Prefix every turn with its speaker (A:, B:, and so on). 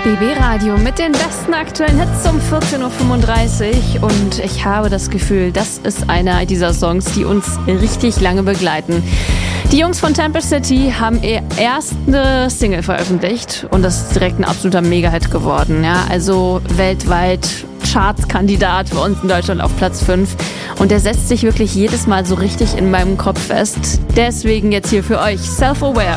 A: BB Radio mit den besten aktuellen Hits um 14.35 Uhr und ich habe das Gefühl, das ist einer dieser Songs, die uns richtig lange begleiten. Die Jungs von Temple City haben ihr erste Single veröffentlicht und das ist direkt ein absoluter Mega-Hit geworden. Ja, also weltweit Charts-Kandidat bei uns in Deutschland auf Platz 5 und der setzt sich wirklich jedes Mal so richtig in meinem Kopf fest. Deswegen jetzt hier für euch Self-Aware.